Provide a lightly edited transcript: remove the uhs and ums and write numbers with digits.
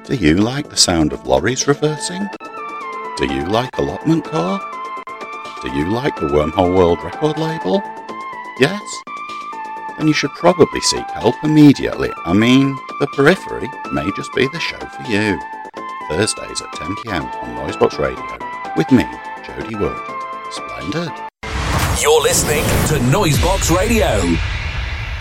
Do you like the sound of lorries reversing? Do you like Allotment Core? Do you like the Wormhole World record label? Yes? Then you should probably seek help immediately. I mean, The Periphery may just be the show for you. Thursdays at 10 PM on Noisebox Radio with me, Jody Wood. Splendid. You're listening to Noisebox Radio.